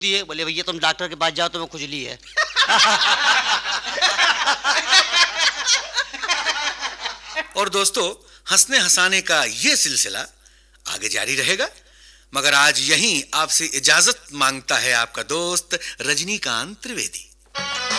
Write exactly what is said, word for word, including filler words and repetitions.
दिए, बोले भैया तुम डॉक्टर के पास जाओ, तुम्हें खुजली है। और दोस्तों, हंसने हंसाने का ये सिलसिला आगे जारी रहेगा, मगर आज यहीं आपसे इजाजत मांगता है आपका दोस्त रजनीकांत त्रिवेदी।